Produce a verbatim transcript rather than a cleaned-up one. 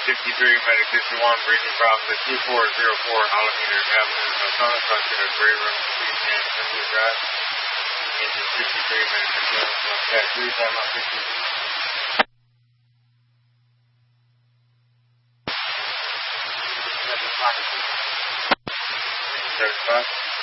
fifty-three, medic fifty-one, breathing problems at two four zero four, Alameda Avenue, Altona, consider Gray Room, Street, and Assembly Drive. Engine fifty-three, medic fifty-one, contact three, time out fifty. thirty-five.